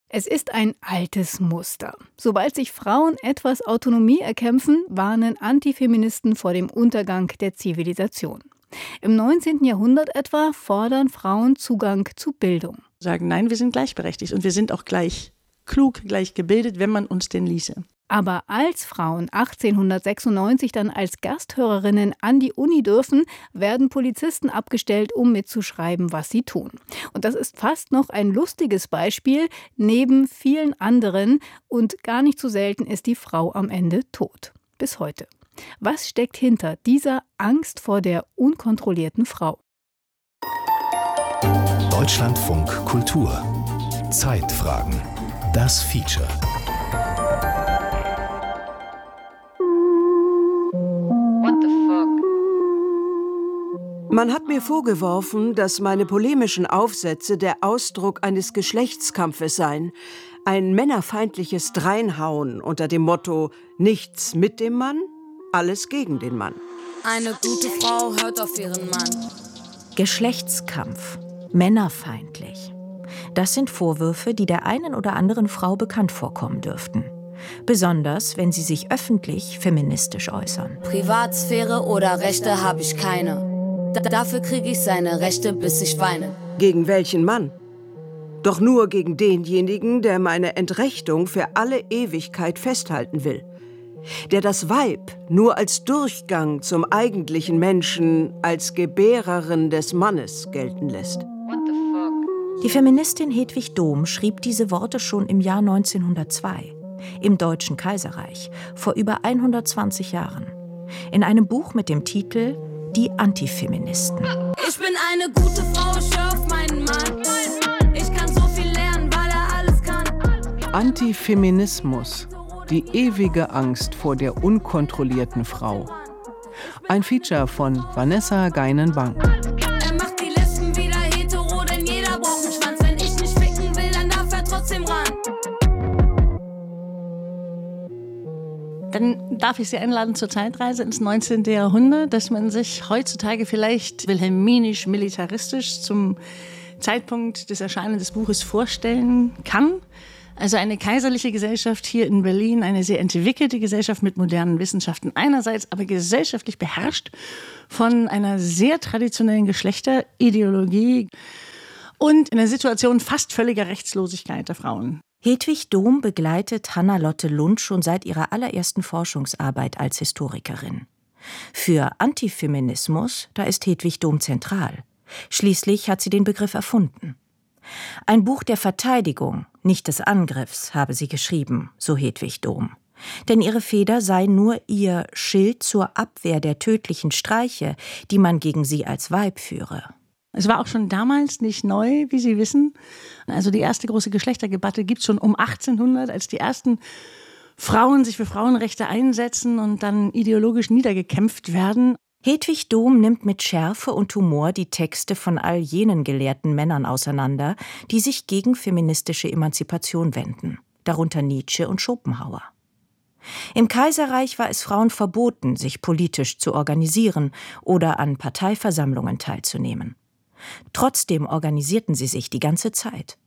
Es ist ein altes Muster. Sobald sich Frauen etwas Autonomie erkämpfen, warnen Antifeministen vor dem Untergang der Zivilisation. Im 19. Jahrhundert etwa fordern Frauen Zugang zu Bildung. Sagen, nein, wir sind gleichberechtigt und wir sind auch gleich klug, gleich gebildet, wenn man uns denn ließe. Aber als Frauen 1896 dann als Gasthörerinnen an die Uni dürfen, werden Polizisten abgestellt, um mitzuschreiben, was sie tun. Und das ist fast noch ein lustiges Beispiel, neben vielen anderen. Und gar nicht so selten ist die Frau am Ende tot. Bis heute. Was steckt hinter dieser Angst vor der unkontrollierten Frau? Deutschlandfunk Kultur. Zeitfragen. Das Feature. Man hat mir vorgeworfen, dass meine polemischen Aufsätze der Ausdruck eines Geschlechtskampfes seien. Ein männerfeindliches Dreinhauen unter dem Motto: Nichts mit dem Mann, alles gegen den Mann. Eine gute Frau hört auf ihren Mann. Geschlechtskampf, männerfeindlich. Das sind Vorwürfe, die der einen oder anderen Frau bekannt vorkommen dürften. Besonders, wenn sie sich öffentlich feministisch äußern. Privatsphäre oder Rechte habe ich keine. Dafür kriege ich seine Rechte, bis ich weine. Gegen welchen Mann? Doch nur gegen denjenigen, der meine Entrechtung für alle Ewigkeit festhalten will. Der das Weib nur als Durchgang zum eigentlichen Menschen, als Gebärerin des Mannes gelten lässt. Die Feministin Hedwig Dohm schrieb diese Worte schon im Jahr 1902, im Deutschen Kaiserreich, vor über 120 Jahren. In einem Buch mit dem Titel Die Antifeministen. Ich bin eine gute Frau, ich höre auf meinen Mann. Ich kann so viel lernen, weil er alles kann. Antifeminismus, die ewige Angst vor der unkontrollierten Frau. Ein Feature von Vanessa Geinen-Bang. Er macht die Lesben wieder hetero, denn jeder braucht einen Schwanz. Wenn ich nicht ficken will, dann darf er trotzdem ran. Dann darf ich Sie einladen zur Zeitreise ins 19. Jahrhundert, dass man sich heutzutage vielleicht wilhelminisch-militaristisch zum Zeitpunkt des Erscheinens des Buches vorstellen kann. Also eine kaiserliche Gesellschaft hier in Berlin, eine sehr entwickelte Gesellschaft mit modernen Wissenschaften einerseits, aber gesellschaftlich beherrscht von einer sehr traditionellen Geschlechterideologie und in einer Situation fast völliger Rechtslosigkeit der Frauen. Hedwig Dohm begleitet Hannah-Lotte Lund schon seit ihrer allerersten Forschungsarbeit als Historikerin. Für Antifeminismus, da ist Hedwig Dohm zentral. Schließlich hat sie den Begriff erfunden. Ein Buch der Verteidigung, nicht des Angriffs, habe sie geschrieben, so Hedwig Dohm. Denn ihre Feder sei nur ihr Schild zur Abwehr der tödlichen Streiche, die man gegen sie als Weib führe. Es war auch schon damals nicht neu, wie Sie wissen. Also die erste große Geschlechterdebatte gibt es schon um 1800, als die ersten Frauen sich für Frauenrechte einsetzen und dann ideologisch niedergekämpft werden. Hedwig Dohm nimmt mit Schärfe und Humor die Texte von all jenen gelehrten Männern auseinander, die sich gegen feministische Emanzipation wenden, darunter Nietzsche und Schopenhauer. Im Kaiserreich war es Frauen verboten, sich politisch zu organisieren oder an Parteiversammlungen teilzunehmen. Trotzdem organisierten sie sich die ganze Zeit.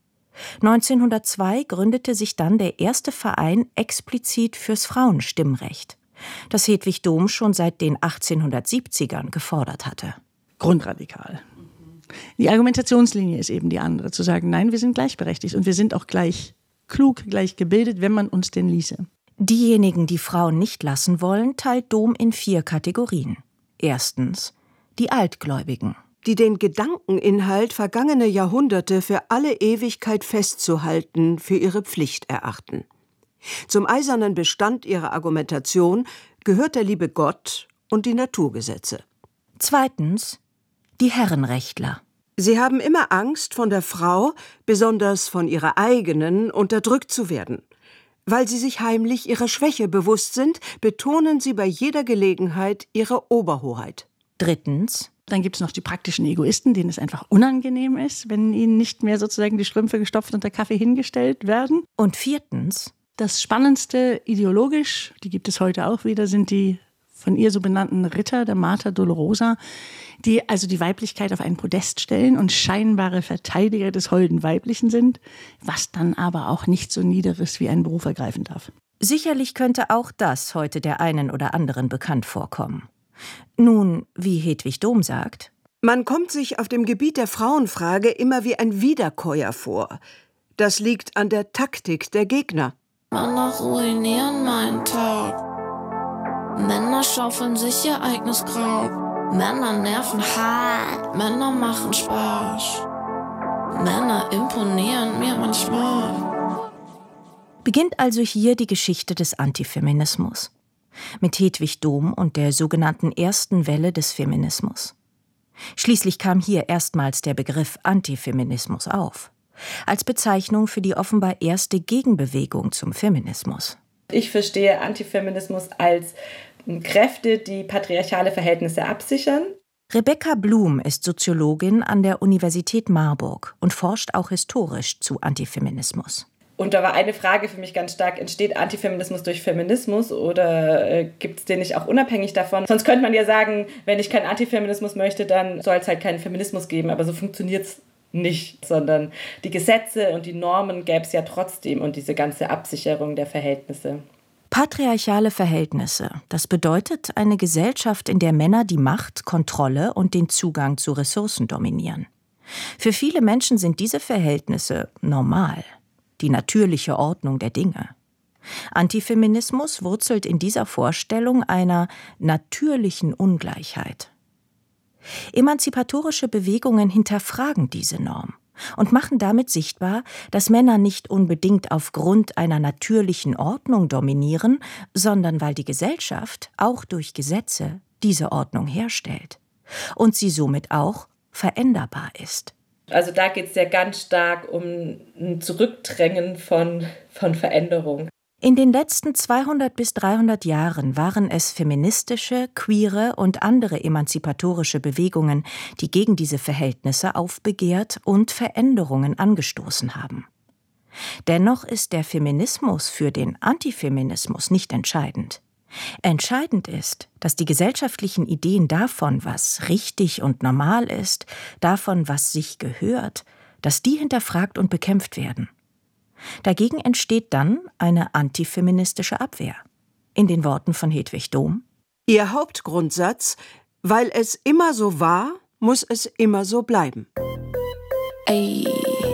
1902 gründete sich dann der erste Verein explizit fürs Frauenstimmrecht, das Hedwig Dohm schon seit den 1870ern gefordert hatte. Grundradikal. Die Argumentationslinie ist eben die andere, zu sagen, nein, wir sind gleichberechtigt und wir sind auch gleich klug, gleich gebildet, wenn man uns denn ließe. Diejenigen, die Frauen nicht lassen wollen, teilt Dohm in 4 Kategorien. Erstens die Altgläubigen, die den Gedankeninhalt vergangener Jahrhunderte für alle Ewigkeit festzuhalten für ihre Pflicht erachten. Zum eisernen Bestand ihrer Argumentation gehört der liebe Gott und die Naturgesetze. Zweitens die Herrenrechtler. Sie haben immer Angst, von der Frau, besonders von ihrer eigenen, unterdrückt zu werden. Weil sie sich heimlich ihrer Schwäche bewusst sind, betonen sie bei jeder Gelegenheit ihre Oberhoheit. Drittens. Dann gibt es noch die praktischen Egoisten, denen es einfach unangenehm ist, wenn ihnen nicht mehr sozusagen die Strümpfe gestopft und der Kaffee hingestellt werden. Und viertens. Das Spannendste ideologisch, die gibt es heute auch wieder, sind die von ihr so benannten Ritter, der Mater Dolorosa, die also die Weiblichkeit auf einen Podest stellen und scheinbare Verteidiger des holden Weiblichen sind, was dann aber auch nicht so Niederes wie einen Beruf ergreifen darf. Sicherlich könnte auch das heute der einen oder anderen bekannt vorkommen. Nun, wie Hedwig Dohm sagt: Man kommt sich auf dem Gebiet der Frauenfrage immer wie ein Wiederkäuer vor. Das liegt an der Taktik der Gegner. Männer ruinieren meinen Tag. Männer schaufeln sich ihr eigenes Grab. Männer nerven hart. Männer machen Spaß. Männer imponieren mir manchmal. Beginnt also hier die Geschichte des Antifeminismus. Mit Hedwig Dohm und der sogenannten ersten Welle des Feminismus. Schließlich kam hier erstmals der Begriff Antifeminismus auf, als Bezeichnung für die offenbar erste Gegenbewegung zum Feminismus. Ich verstehe Antifeminismus als Kräfte, die patriarchale Verhältnisse absichern. Rebecca Blum ist Soziologin an der Universität Marburg und forscht auch historisch zu Antifeminismus. Und da war eine Frage für mich ganz stark: Entsteht Antifeminismus durch Feminismus oder gibt es den nicht auch unabhängig davon? Sonst könnte man ja sagen, wenn ich keinen Antifeminismus möchte, dann soll es halt keinen Feminismus geben. Aber so funktioniert es nicht, sondern die Gesetze und die Normen gäbe es ja trotzdem und diese ganze Absicherung der Verhältnisse. Patriarchale Verhältnisse, das bedeutet eine Gesellschaft, in der Männer die Macht, Kontrolle und den Zugang zu Ressourcen dominieren. Für viele Menschen sind diese Verhältnisse normal, die natürliche Ordnung der Dinge. Antifeminismus wurzelt in dieser Vorstellung einer natürlichen Ungleichheit. Emanzipatorische Bewegungen hinterfragen diese Norm und machen damit sichtbar, dass Männer nicht unbedingt aufgrund einer natürlichen Ordnung dominieren, sondern weil die Gesellschaft auch durch Gesetze diese Ordnung herstellt und sie somit auch veränderbar ist. Also da geht es ja ganz stark um ein Zurückdrängen von Veränderung. In den letzten 200 bis 300 Jahren waren es feministische, queere und andere emanzipatorische Bewegungen, die gegen diese Verhältnisse aufbegehrt und Veränderungen angestoßen haben. Dennoch ist der Feminismus für den Antifeminismus nicht entscheidend. Entscheidend ist, dass die gesellschaftlichen Ideen davon, was richtig und normal ist, davon, was sich gehört, dass die hinterfragt und bekämpft werden. Dagegen entsteht dann eine antifeministische Abwehr. In den Worten von Hedwig Dohm: Ihr Hauptgrundsatz: Weil es immer so war, muss es immer so bleiben. Ey.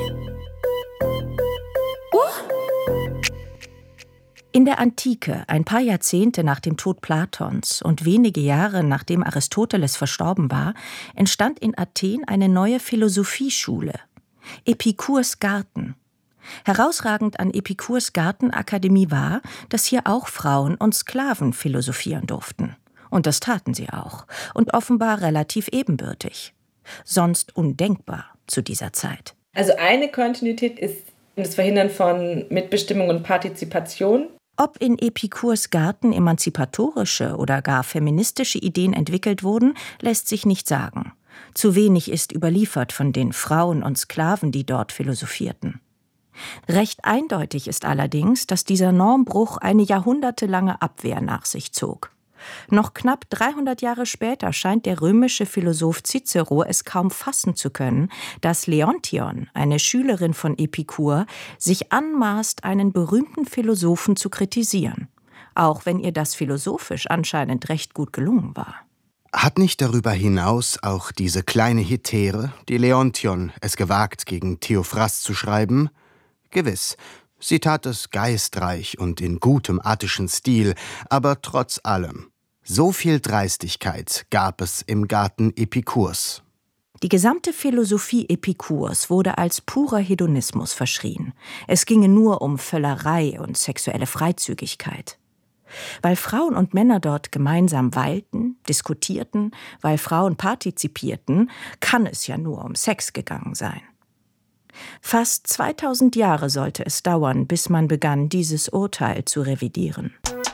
In der Antike, ein paar Jahrzehnte nach dem Tod Platons und wenige Jahre nachdem Aristoteles verstorben war, entstand in Athen eine neue Philosophieschule, Epikurs Garten. Herausragend an Epikurs Gartenakademie war, dass hier auch Frauen und Sklaven philosophieren durften. Und das taten sie auch, und offenbar relativ ebenbürtig. Sonst undenkbar zu dieser Zeit. Also eine Kontinuität ist das Verhindern von Mitbestimmung und Partizipation. Ob in Epikurs Garten emanzipatorische oder gar feministische Ideen entwickelt wurden, lässt sich nicht sagen. Zu wenig ist überliefert von den Frauen und Sklaven, die dort philosophierten. Recht eindeutig ist allerdings, dass dieser Normbruch eine jahrhundertelange Abwehr nach sich zog. Noch knapp 300 Jahre später scheint der römische Philosoph Cicero es kaum fassen zu können, dass Leontion, eine Schülerin von Epikur, sich anmaßt, einen berühmten Philosophen zu kritisieren, auch wenn ihr das philosophisch anscheinend recht gut gelungen war. Hat nicht darüber hinaus auch diese kleine Hetäre, die Leontion, es gewagt, gegen Theophrast zu schreiben? Gewiss, sie tat es geistreich und in gutem attischen Stil, aber trotz allem, so viel Dreistigkeit gab es im Garten Epikurs. Die gesamte Philosophie Epikurs wurde als purer Hedonismus verschrien. Es ginge nur um Völlerei und sexuelle Freizügigkeit. Weil Frauen und Männer dort gemeinsam weilten, diskutierten, weil Frauen partizipierten, kann es ja nur um Sex gegangen sein. Fast 2000 Jahre sollte es dauern, bis man begann, dieses Urteil zu revidieren.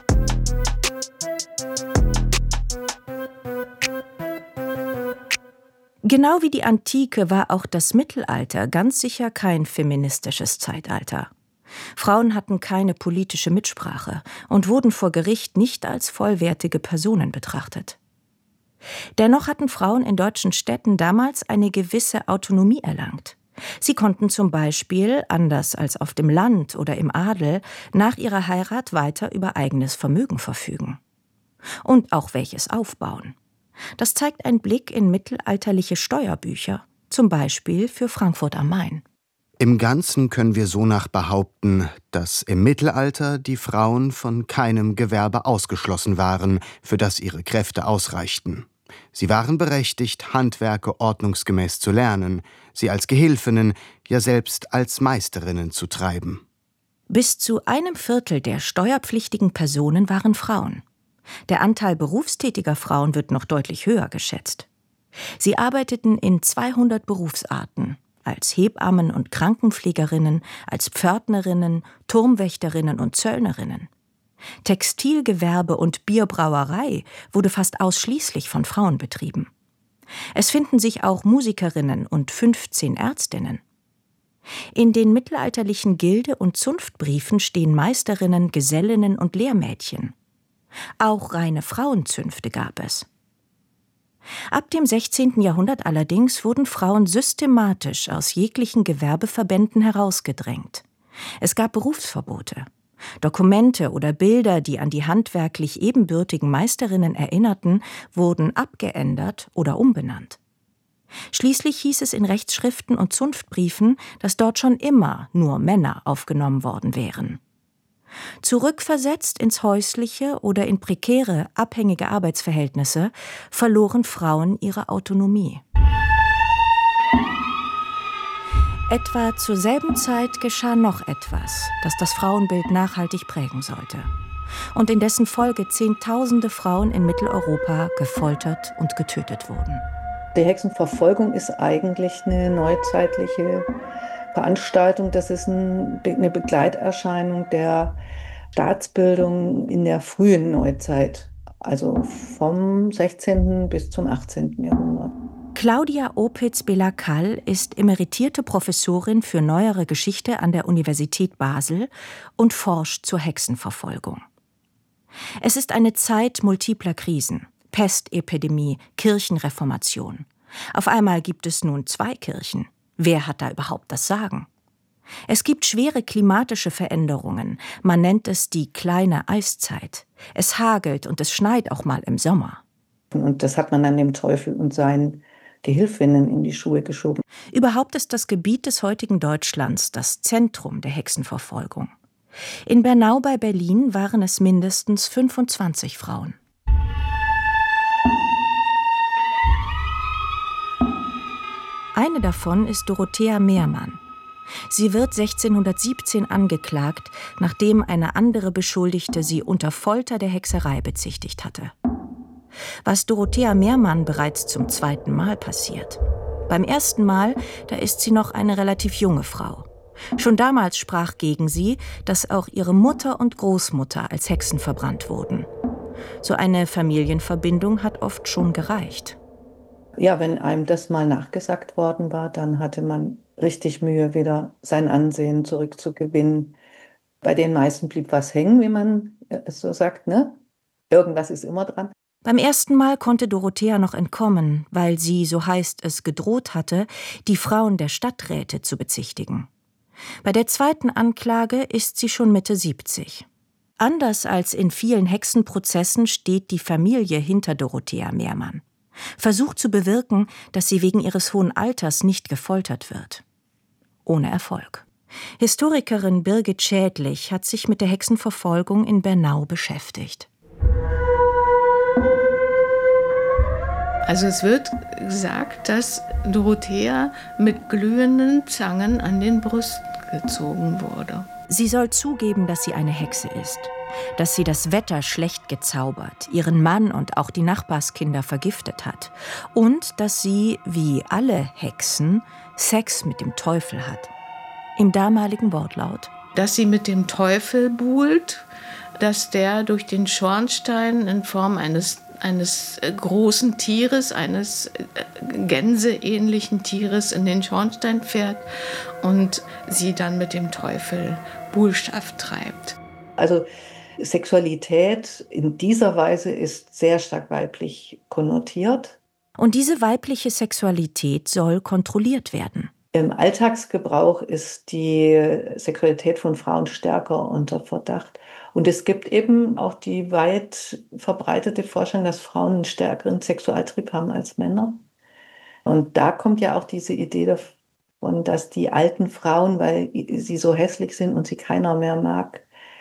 Genau wie die Antike war auch das Mittelalter ganz sicher kein feministisches Zeitalter. Frauen hatten keine politische Mitsprache und wurden vor Gericht nicht als vollwertige Personen betrachtet. Dennoch hatten Frauen in deutschen Städten damals eine gewisse Autonomie erlangt. Sie konnten zum Beispiel, anders als auf dem Land oder im Adel, nach ihrer Heirat weiter über eigenes Vermögen verfügen. Und auch welches aufbauen. Das zeigt ein Blick in mittelalterliche Steuerbücher, zum Beispiel für Frankfurt am Main. Im Ganzen können wir sonach behaupten, dass im Mittelalter die Frauen von keinem Gewerbe ausgeschlossen waren, für das ihre Kräfte ausreichten. Sie waren berechtigt, Handwerke ordnungsgemäß zu lernen, sie als Gehilfinnen, ja selbst als Meisterinnen zu treiben. Bis zu 1/4 der steuerpflichtigen Personen waren Frauen. Der Anteil berufstätiger Frauen wird noch deutlich höher geschätzt. Sie arbeiteten in 200 Berufsarten, als Hebammen und Krankenpflegerinnen, als Pförtnerinnen, Turmwächterinnen und Zöllnerinnen. Textilgewerbe und Bierbrauerei wurde fast ausschließlich von Frauen betrieben. Es finden sich auch Musikerinnen und 15 Ärztinnen. In den mittelalterlichen Gilde- und Zunftbriefen stehen Meisterinnen, Gesellinnen und Lehrmädchen. Auch reine Frauenzünfte gab es. Ab dem 16. Jahrhundert allerdings wurden Frauen systematisch aus jeglichen Gewerbeverbänden herausgedrängt. Es gab Berufsverbote. Dokumente oder Bilder, die an die handwerklich ebenbürtigen Meisterinnen erinnerten, wurden abgeändert oder umbenannt. Schließlich hieß es in Rechtsschriften und Zunftbriefen, dass dort schon immer nur Männer aufgenommen worden wären. Zurückversetzt ins häusliche oder in prekäre, abhängige Arbeitsverhältnisse, verloren Frauen ihre Autonomie. Etwa zur selben Zeit geschah noch etwas, das das Frauenbild nachhaltig prägen sollte und in dessen Folge Zehntausende Frauen in Mitteleuropa gefoltert und getötet wurden. Die Hexenverfolgung ist eigentlich eine neuzeitliche Veranstaltung. Das ist eine Begleiterscheinung der Staatsbildung in der frühen Neuzeit, also vom 16. bis zum 18. Jahrhundert. Claudia Opitz-Belacal ist emeritierte Professorin für Neuere Geschichte an der Universität Basel und forscht zur Hexenverfolgung. Es ist eine Zeit multipler Krisen. Pestepidemie, Kirchenreformation. Auf einmal gibt es nun 2 Kirchen. Wer hat da überhaupt das Sagen? Es gibt schwere klimatische Veränderungen. Man nennt es die kleine Eiszeit. Es hagelt und es schneit auch mal im Sommer. Und das hat man dann dem Teufel und seinen Gehilfinnen in die Schuhe geschoben. Überhaupt ist das Gebiet des heutigen Deutschlands das Zentrum der Hexenverfolgung. In Bernau bei Berlin waren es mindestens 25 Frauen. Eine davon ist Dorothea Mehrmann. Sie wird 1617 angeklagt, nachdem eine andere Beschuldigte sie unter Folter der Hexerei bezichtigt hatte. Was Dorothea Mehrmann bereits zum 2. Mal passiert. Beim 1. Mal, da ist sie noch eine relativ junge Frau. Schon damals sprach gegen sie, dass auch ihre Mutter und Großmutter als Hexen verbrannt wurden. So eine Familienverbindung hat oft schon gereicht. Ja, wenn einem das mal nachgesagt worden war, dann hatte man richtig Mühe, wieder sein Ansehen zurückzugewinnen. Bei den meisten blieb was hängen, wie man es so sagt, ne? Irgendwas ist immer dran. Beim 1. Mal konnte Dorothea noch entkommen, weil sie, so heißt es, gedroht hatte, die Frauen der Stadträte zu bezichtigen. Bei der 2. Anklage ist sie schon Mitte 70. Anders als in vielen Hexenprozessen steht die Familie hinter Dorothea Mehrmann. Versucht zu bewirken, dass sie wegen ihres hohen Alters nicht gefoltert wird. Ohne Erfolg. Historikerin Birgit Schädlich hat sich mit der Hexenverfolgung in Bernau beschäftigt. Also es wird gesagt, dass Dorothea mit glühenden Zangen an den Brüsten gezogen wurde. Sie soll zugeben, dass sie eine Hexe ist, dass sie das Wetter schlecht gezaubert, ihren Mann und auch die Nachbarskinder vergiftet hat und dass sie, wie alle Hexen, Sex mit dem Teufel hat. Im damaligen Wortlaut. Dass sie mit dem Teufel buhlt, dass der durch den Schornstein in Form eines eines großen Tieres, eines gänseähnlichen Tieres in den Schornstein fährt und sie dann mit dem Teufel Buhlschaft treibt. Also Sexualität in dieser Weise ist sehr stark weiblich konnotiert. Und diese weibliche Sexualität soll kontrolliert werden. Im Alltagsgebrauch ist die Sexualität von Frauen stärker unter Verdacht. Und es gibt eben auch die weit verbreitete Vorstellung, dass Frauen einen stärkeren Sexualtrieb haben als Männer. Und da kommt ja auch diese Idee davon, dass die alten Frauen, weil sie so hässlich sind und sie keiner mehr mag,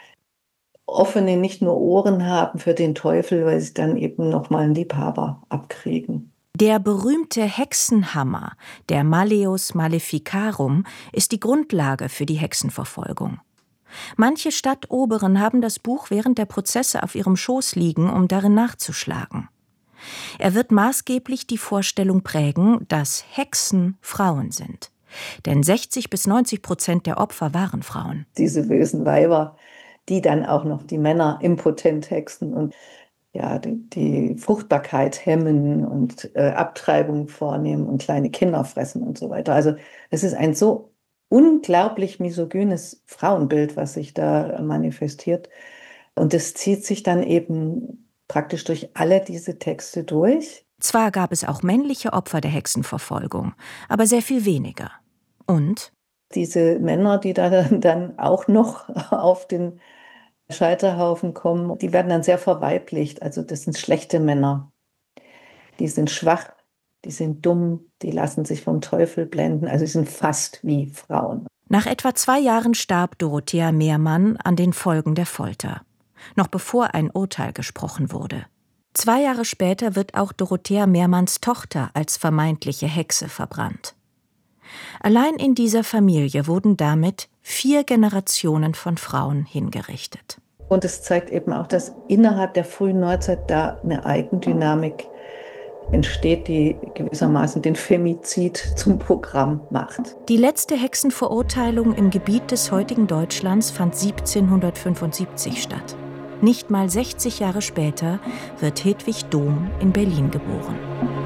offene nicht nur Ohren haben für den Teufel, weil sie dann eben nochmal einen Liebhaber abkriegen. Der berühmte Hexenhammer, der Malleus Maleficarum, ist die Grundlage für die Hexenverfolgung. Manche Stadtoberen haben das Buch während der Prozesse auf ihrem Schoß liegen, um darin nachzuschlagen. Er wird maßgeblich die Vorstellung prägen, dass Hexen Frauen sind. Denn 60-90% der Opfer waren Frauen. Diese bösen Weiber, die dann auch noch die Männer impotent hexen und ja, die Fruchtbarkeit hemmen und Abtreibung vornehmen und kleine Kinder fressen und so weiter. Also es ist ein so unglaublich misogynes Frauenbild, was sich da manifestiert. Und es zieht sich dann eben praktisch durch alle diese Texte durch. Zwar gab es auch männliche Opfer der Hexenverfolgung, aber sehr viel weniger. Und diese Männer, die da dann auch noch auf den Scheiterhaufen kommen, die werden dann sehr verweiblicht. Also das sind schlechte Männer. Die sind schwach, die sind dumm, die lassen sich vom Teufel blenden. Also sie sind fast wie Frauen. Nach etwa 2 Jahren starb Dorothea Mehrmann an den Folgen der Folter. Noch bevor ein Urteil gesprochen wurde. 2 Jahre später wird auch Dorothea Mehrmanns Tochter als vermeintliche Hexe verbrannt. Allein in dieser Familie wurden damit 4 Generationen von Frauen hingerichtet. Und es zeigt eben auch, dass innerhalb der frühen Neuzeit da eine Eigendynamik entsteht, die gewissermaßen den Femizid zum Programm macht. Die letzte Hexenverurteilung im Gebiet des heutigen Deutschlands fand 1775 statt. Nicht mal 60 Jahre später wird Hedwig Dohm in Berlin geboren.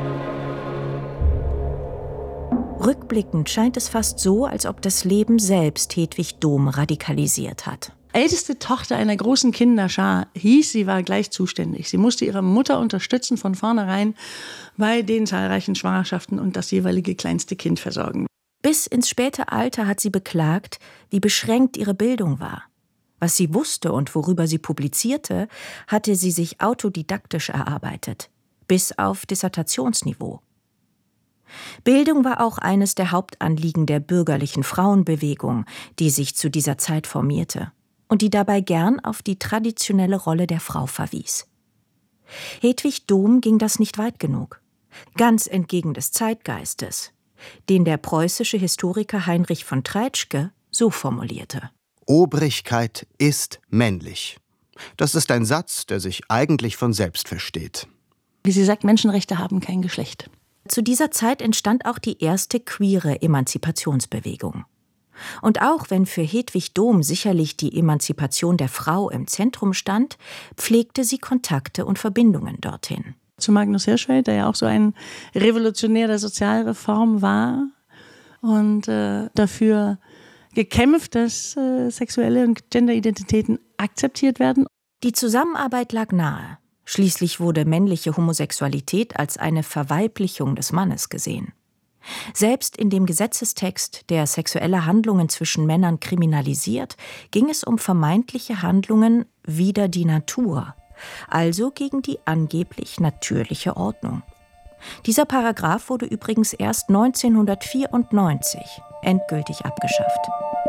Rückblickend scheint es fast so, als ob das Leben selbst Hedwig Dohm radikalisiert hat. Älteste Tochter einer großen Kinderschar hieß, sie war gleich zuständig. Sie musste ihre Mutter unterstützen von vornherein bei den zahlreichen Schwangerschaften und das jeweilige kleinste Kind versorgen. Bis ins späte Alter hat sie beklagt, wie beschränkt ihre Bildung war. Was sie wusste und worüber sie publizierte, hatte sie sich autodidaktisch erarbeitet, bis auf Dissertationsniveau. Bildung war auch eines der Hauptanliegen der bürgerlichen Frauenbewegung, die sich zu dieser Zeit formierte und die dabei gern auf die traditionelle Rolle der Frau verwies. Hedwig Dohm ging das nicht weit genug, ganz entgegen des Zeitgeistes, den der preußische Historiker Heinrich von Treitschke so formulierte: Obrigkeit ist männlich. Das ist ein Satz, der sich eigentlich von selbst versteht. Wie sie sagt, Menschenrechte haben kein Geschlecht. Zu dieser Zeit entstand auch die erste queere Emanzipationsbewegung. Und auch wenn für Hedwig Dohm sicherlich die Emanzipation der Frau im Zentrum stand, pflegte sie Kontakte und Verbindungen dorthin. Zu Magnus Hirschfeld, der ja auch so ein Revolutionär der Sozialreform war und dafür gekämpft, dass sexuelle und Genderidentitäten akzeptiert werden. Die Zusammenarbeit lag nahe. Schließlich wurde männliche Homosexualität als eine Verweiblichung des Mannes gesehen. Selbst in dem Gesetzestext, der sexuelle Handlungen zwischen Männern kriminalisiert, ging es um vermeintliche Handlungen wider die Natur, also gegen die angeblich natürliche Ordnung. Dieser Paragraph wurde übrigens erst 1994 endgültig abgeschafft.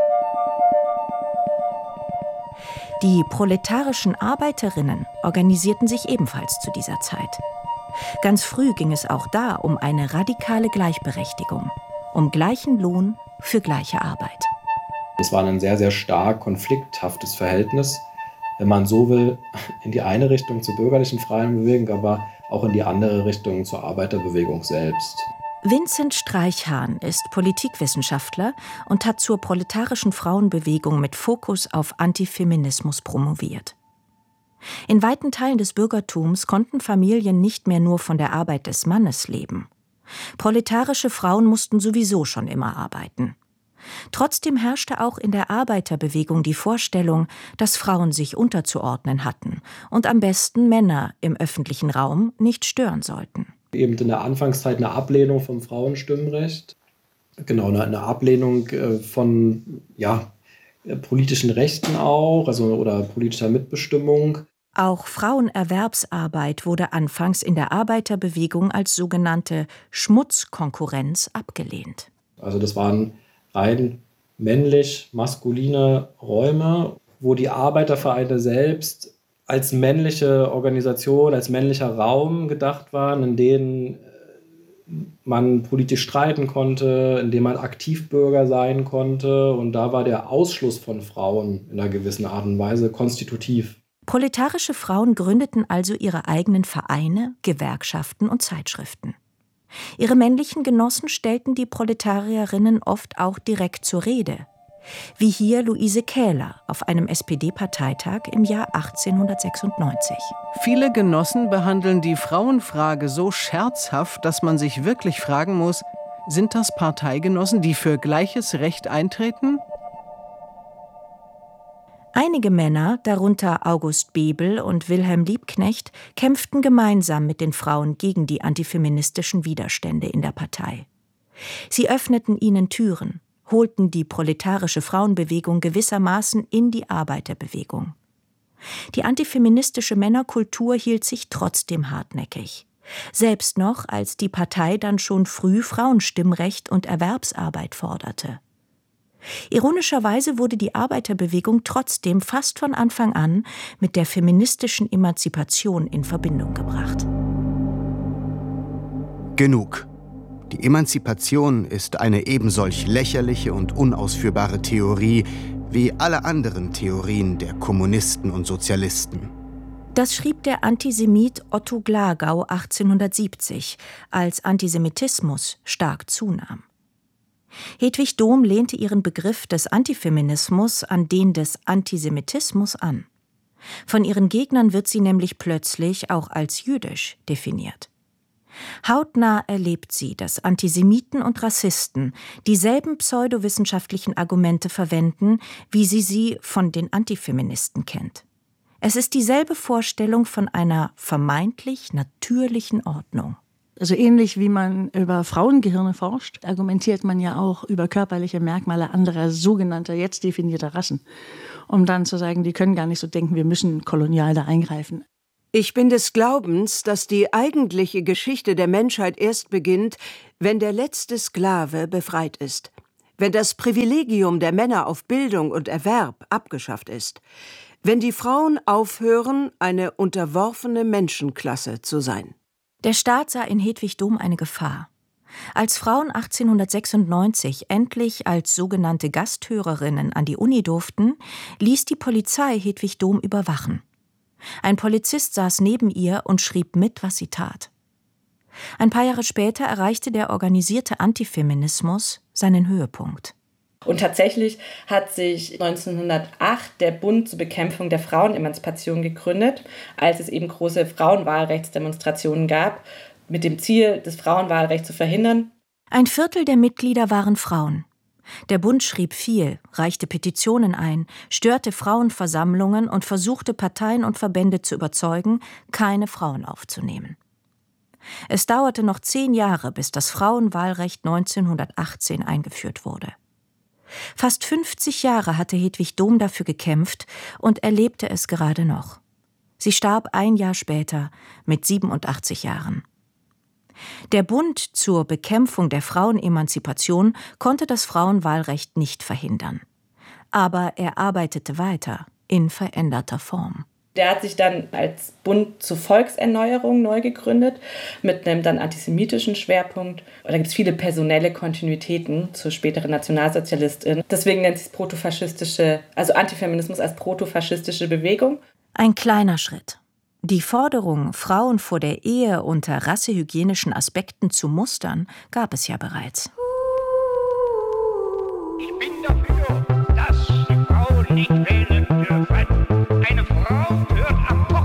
Die proletarischen Arbeiterinnen organisierten sich ebenfalls zu dieser Zeit. Ganz früh ging es auch da um eine radikale Gleichberechtigung, um gleichen Lohn für gleiche Arbeit. Es war ein sehr, sehr stark konflikthaftes Verhältnis, wenn man so will, in die eine Richtung zur bürgerlichen freien Bewegung, aber auch in die andere Richtung zur Arbeiterbewegung selbst. Vincent Streichhahn ist Politikwissenschaftler und hat zur proletarischen Frauenbewegung mit Fokus auf Antifeminismus promoviert. In weiten Teilen des Bürgertums konnten Familien nicht mehr nur von der Arbeit des Mannes leben. Proletarische Frauen mussten sowieso schon immer arbeiten. Trotzdem herrschte auch in der Arbeiterbewegung die Vorstellung, dass Frauen sich unterzuordnen hatten und am besten Männer im öffentlichen Raum nicht stören sollten. Eben in der Anfangszeit eine Ablehnung vom Frauenstimmrecht, genau, eine Ablehnung von politischen Rechten auch, oder politischer Mitbestimmung. Auch Frauenerwerbsarbeit wurde anfangs in der Arbeiterbewegung als sogenannte Schmutzkonkurrenz abgelehnt. Also das waren rein männlich-maskuline Räume, wo die Arbeitervereine selbst als männliche Organisation, als männlicher Raum gedacht waren, in denen man politisch streiten konnte, in dem man Aktivbürger sein konnte. Und da war der Ausschluss von Frauen in einer gewissen Art und Weise konstitutiv. Proletarische Frauen gründeten also ihre eigenen Vereine, Gewerkschaften und Zeitschriften. Ihre männlichen Genossen stellten die Proletarierinnen oft auch direkt zur Rede, wie hier Luise Kähler auf einem SPD-Parteitag im Jahr 1896. Viele Genossen behandeln die Frauenfrage so scherzhaft, dass man sich wirklich fragen muss, sind das Parteigenossen, die für gleiches Recht eintreten? Einige Männer, darunter August Bebel und Wilhelm Liebknecht, kämpften gemeinsam mit den Frauen gegen die antifeministischen Widerstände in der Partei. Sie öffneten ihnen Türen, holten die proletarische Frauenbewegung gewissermaßen in die Arbeiterbewegung. Die antifeministische Männerkultur hielt sich trotzdem hartnäckig. Selbst noch, als die Partei dann schon früh Frauenstimmrecht und Erwerbsarbeit forderte. Ironischerweise wurde die Arbeiterbewegung trotzdem fast von Anfang an mit der feministischen Emanzipation in Verbindung gebracht. Genug. Die Emanzipation ist eine ebensolch lächerliche und unausführbare Theorie wie alle anderen Theorien der Kommunisten und Sozialisten. Das schrieb der Antisemit Otto Glagau 1870, als Antisemitismus stark zunahm. Hedwig Dohm lehnte ihren Begriff des Antifeminismus an den des Antisemitismus an. Von ihren Gegnern wird sie nämlich plötzlich auch als jüdisch definiert. Hautnah erlebt sie, dass Antisemiten und Rassisten dieselben pseudowissenschaftlichen Argumente verwenden, wie sie von den Antifeministen kennt. Es ist dieselbe Vorstellung von einer vermeintlich natürlichen Ordnung. Also ähnlich wie man über Frauengehirne forscht, argumentiert man ja auch über körperliche Merkmale anderer sogenannter, jetzt definierter Rassen. Um dann zu sagen, die können gar nicht so denken, wir müssen kolonial da eingreifen. Ich bin des Glaubens, dass die eigentliche Geschichte der Menschheit erst beginnt, wenn der letzte Sklave befreit ist. Wenn das Privilegium der Männer auf Bildung und Erwerb abgeschafft ist. Wenn die Frauen aufhören, eine unterworfene Menschenklasse zu sein. Der Staat sah in Hedwig Dohm eine Gefahr. Als Frauen 1896 endlich als sogenannte Gasthörerinnen an die Uni durften, ließ die Polizei Hedwig Dohm überwachen. Ein Polizist saß neben ihr und schrieb mit, was sie tat. Ein paar Jahre später erreichte der organisierte Antifeminismus seinen Höhepunkt. Und tatsächlich hat sich 1908 der Bund zur Bekämpfung der Frauenemanzipation gegründet, als es eben große Frauenwahlrechtsdemonstrationen gab, mit dem Ziel, das Frauenwahlrecht zu verhindern. Ein Viertel der Mitglieder waren Frauen. Der Bund schrieb viel, reichte Petitionen ein, störte Frauenversammlungen und versuchte Parteien und Verbände zu überzeugen, keine Frauen aufzunehmen. Es dauerte noch 10 Jahre, bis das Frauenwahlrecht 1918 eingeführt wurde. Fast 50 Jahre hatte Hedwig Dohm dafür gekämpft und erlebte es gerade noch. Sie starb ein Jahr später mit 87 Jahren. Der Bund zur Bekämpfung der Frauenemanzipation konnte das Frauenwahlrecht nicht verhindern. Aber er arbeitete weiter in veränderter Form. Der hat sich dann als Bund zur Volkserneuerung neu gegründet, mit einem dann antisemitischen Schwerpunkt. Und da gibt es viele personelle Kontinuitäten zur späteren Nationalsozialistin. Deswegen nennt sich protofaschistische, also Antifeminismus als protofaschistische Bewegung. Ein kleiner Schritt. Die Forderung, Frauen vor der Ehe unter rassehygienischen Aspekten zu mustern, gab es ja bereits. Ich bin dafür, dass die Frauen nicht wählen dürfen. Eine Frau hört am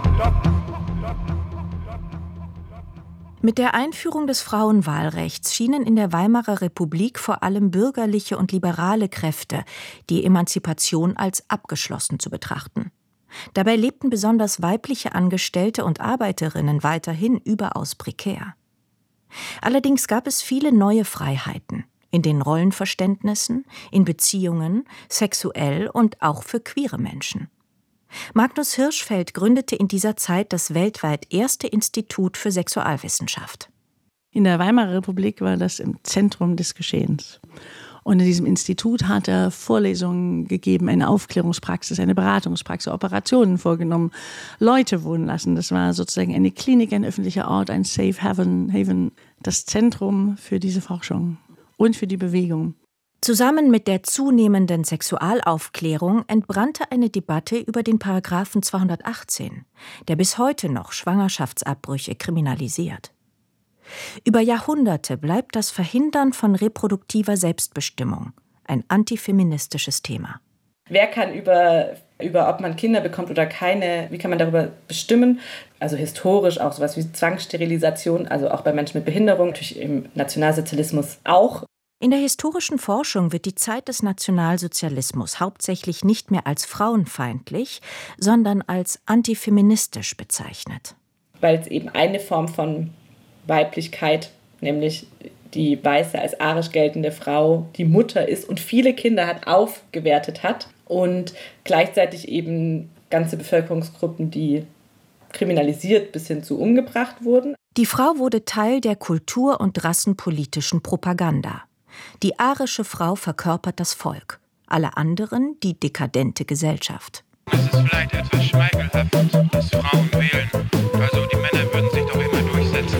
Mit der Einführung des Frauenwahlrechts schienen in der Weimarer Republik vor allem bürgerliche und liberale Kräfte die Emanzipation als abgeschlossen zu betrachten. Dabei lebten besonders weibliche Angestellte und Arbeiterinnen weiterhin überaus prekär. Allerdings gab es viele neue Freiheiten in den Rollenverständnissen, in Beziehungen, sexuell und auch für queere Menschen. Magnus Hirschfeld gründete in dieser Zeit das weltweit erste Institut für Sexualwissenschaft. In der Weimarer Republik war das im Zentrum des Geschehens. Und in diesem Institut hat er Vorlesungen gegeben, eine Aufklärungspraxis, eine Beratungspraxis, Operationen vorgenommen, Leute wohnen lassen. Das war sozusagen eine Klinik, ein öffentlicher Ort, ein Safe Haven, das Zentrum für diese Forschung und für die Bewegung. Zusammen mit der zunehmenden Sexualaufklärung entbrannte eine Debatte über den Paragraphen 218, der bis heute noch Schwangerschaftsabbrüche kriminalisiert. Über Jahrhunderte bleibt das Verhindern von reproduktiver Selbstbestimmung ein antifeministisches Thema. Wer kann über ob man Kinder bekommt oder keine, wie kann man darüber bestimmen? Also historisch auch sowas wie Zwangssterilisation, also auch bei Menschen mit Behinderung, natürlich im Nationalsozialismus auch. In der historischen Forschung wird die Zeit des Nationalsozialismus hauptsächlich nicht mehr als frauenfeindlich, sondern als antifeministisch bezeichnet. Weil es eben eine Form von Weiblichkeit, nämlich die weiße als arisch geltende Frau, die Mutter ist und viele Kinder hat, aufgewertet hat und gleichzeitig eben ganze Bevölkerungsgruppen, die kriminalisiert bis hin zu umgebracht wurden. Die Frau wurde Teil der kultur- und rassenpolitischen Propaganda. Die arische Frau verkörpert das Volk, alle anderen die dekadente Gesellschaft. Es ist vielleicht etwas schmeichelhaft, dass Frauen wählen. Also die Männer würden sich doch immer durchsetzen.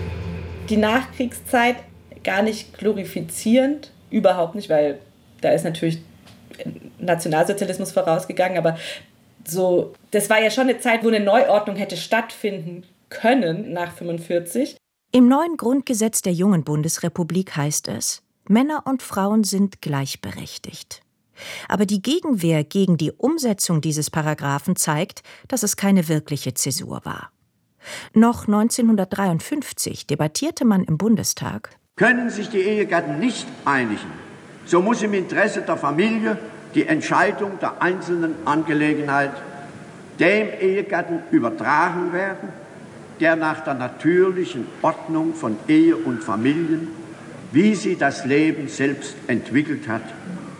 Die Nachkriegszeit gar nicht glorifizierend, überhaupt nicht, weil da ist natürlich Nationalsozialismus vorausgegangen, aber so, das war ja schon eine Zeit, wo eine Neuordnung hätte stattfinden können nach 1945. Im neuen Grundgesetz der jungen Bundesrepublik heißt es: Männer und Frauen sind gleichberechtigt. Aber die Gegenwehr gegen die Umsetzung dieses Paragraphen zeigt, dass es keine wirkliche Zäsur war. Noch 1953 debattierte man im Bundestag: Können sich die Ehegatten nicht einigen, so muss im Interesse der Familie die Entscheidung der einzelnen Angelegenheit dem Ehegatten übertragen werden, der nach der natürlichen Ordnung von Ehe und Familien, wie sie das Leben selbst entwickelt hat,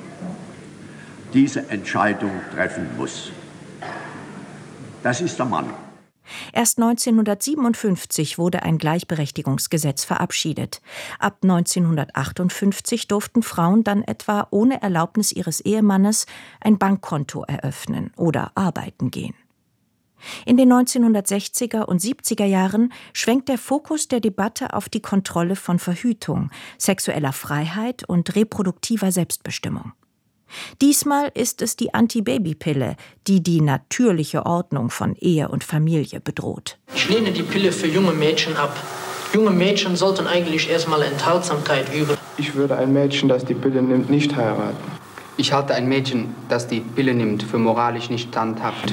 diese Entscheidung treffen muss. Das ist der Mann. Erst 1957 wurde ein Gleichberechtigungsgesetz verabschiedet. Ab 1958 durften Frauen dann etwa ohne Erlaubnis ihres Ehemannes ein Bankkonto eröffnen oder arbeiten gehen. In den 1960er und 70er Jahren schwenkt der Fokus der Debatte auf die Kontrolle von Verhütung, sexueller Freiheit und reproduktiver Selbstbestimmung. Diesmal ist es die Antibabypille, die die natürliche Ordnung von Ehe und Familie bedroht. Ich lehne die Pille für junge Mädchen ab. Junge Mädchen sollten eigentlich erstmal Enthaltsamkeit üben. Ich würde ein Mädchen, das die Pille nimmt, nicht heiraten. Ich halte ein Mädchen, das die Pille nimmt, für moralisch nicht standhaft.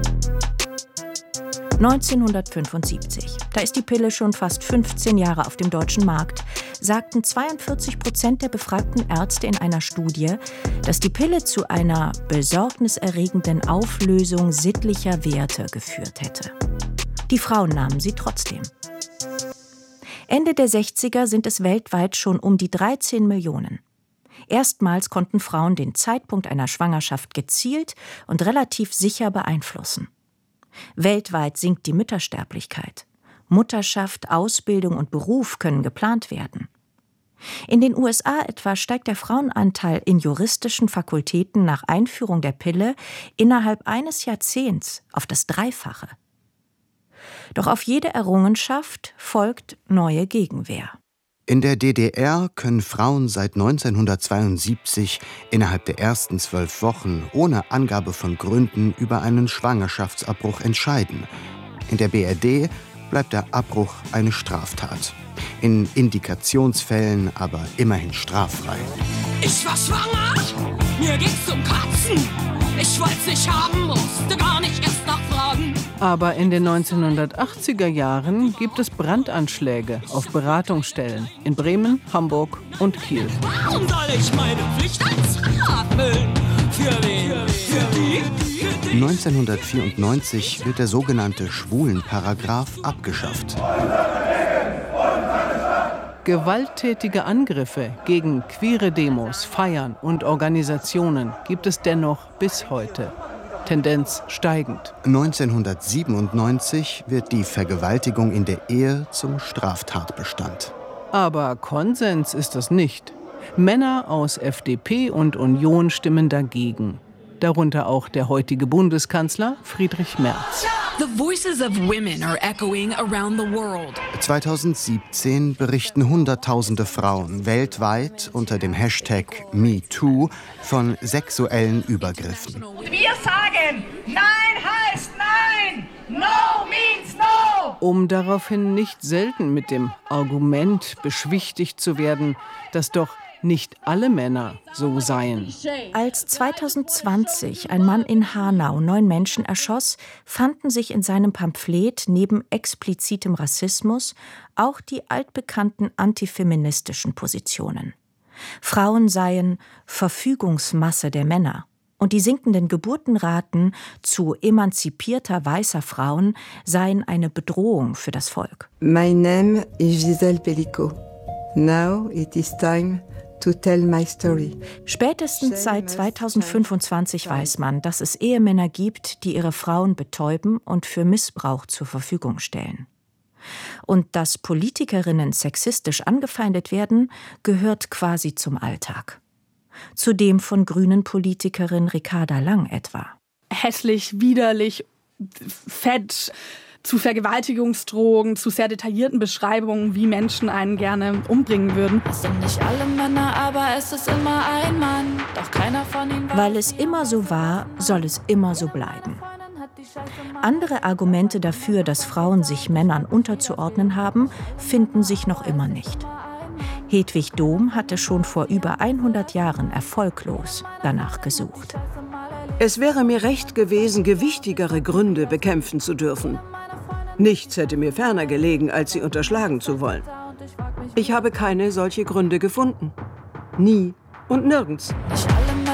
1975, da ist die Pille schon fast 15 Jahre auf dem deutschen Markt, sagten 42% der befragten Ärzte in einer Studie, dass die Pille zu einer besorgniserregenden Auflösung sittlicher Werte geführt hätte. Die Frauen nahmen sie trotzdem. Ende der 60er sind es weltweit schon um die 13 Millionen. Erstmals konnten Frauen den Zeitpunkt einer Schwangerschaft gezielt und relativ sicher beeinflussen. Weltweit sinkt die Müttersterblichkeit. Mutterschaft, Ausbildung und Beruf können geplant werden. In den USA etwa steigt der Frauenanteil in juristischen Fakultäten nach Einführung der Pille innerhalb eines Jahrzehnts auf das Dreifache. Doch auf jede Errungenschaft folgt neue Gegenwehr. In der DDR können Frauen seit 1972 innerhalb der ersten 12 Wochen ohne Angabe von Gründen über einen Schwangerschaftsabbruch entscheiden. In der BRD bleibt der Abbruch eine Straftat. In Indikationsfällen aber immerhin straffrei. Ich war schwanger, mir ging's zum Kotzen. Ich wollt's nicht haben, musste gar nicht erst nachfragen. Aber in den 1980er Jahren gibt es Brandanschläge auf Beratungsstellen in Bremen, Hamburg und Kiel. Warum soll ich meine Pflicht als erfüllen? Für wen? Für die? 1994 wird der sogenannte Schwulenparagraph abgeschafft. Gewalttätige Angriffe gegen queere Demos, Feiern und Organisationen gibt es dennoch bis heute. Tendenz steigend. 1997 wird die Vergewaltigung in der Ehe zum Straftatbestand. Aber Konsens ist das nicht. Männer aus FDP und Union stimmen dagegen. Darunter auch der heutige Bundeskanzler Friedrich Merz. The voices of women are echoing around the world. 2017 berichten Hunderttausende Frauen weltweit unter dem Hashtag MeToo von sexuellen Übergriffen. Wir sagen, Nein heißt Nein! No means no! Um daraufhin nicht selten mit dem Argument beschwichtigt zu werden, dass doch nicht alle Männer so seien. Als 2020 ein Mann in Hanau 9 Menschen erschoss, fanden sich in seinem Pamphlet neben explizitem Rassismus auch die altbekannten antifeministischen Positionen. Frauen seien Verfügungsmasse der Männer und die sinkenden Geburtenraten zu emanzipierter weißer Frauen seien eine Bedrohung für das Volk. My name is Giselle Pellico. Now it is time to tell my story. Spätestens seit 2025 weiß man, dass es Ehemänner gibt, die ihre Frauen betäuben und für Missbrauch zur Verfügung stellen. Und dass Politikerinnen sexistisch angefeindet werden, gehört quasi zum Alltag. Zu dem von Grünen-Politikerin Ricarda Lang etwa. Hässlich, widerlich, fett, zu Vergewaltigungsdrohungen, zu sehr detaillierten Beschreibungen, wie Menschen einen gerne umbringen würden. Es sind nicht alle Männer, aber es ist immer ein Mann. Doch keiner von ihnen war. Weil es immer so war, soll es immer so bleiben. Andere Argumente dafür, dass Frauen sich Männern unterzuordnen haben, finden sich noch immer nicht. Hedwig Dohm hatte schon vor über 100 Jahren erfolglos danach gesucht. Es wäre mir recht gewesen, gewichtigere Gründe bekämpfen zu dürfen. Nichts hätte mir ferner gelegen, als sie unterschlagen zu wollen. Ich habe keine solche Gründe gefunden. Nie und nirgends. Nicht